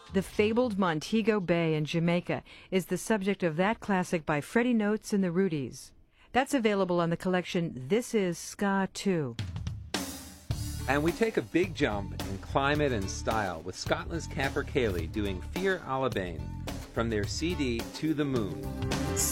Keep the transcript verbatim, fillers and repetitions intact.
The fabled Montego Bay in Jamaica is the subject of that classic by Freddie Notes and the Rudies. That's available on the collection This Is Ska two. And we take a big jump in climate and style with Scotland's Camper Cayley doing Fear Alabane from their C D To the Moon.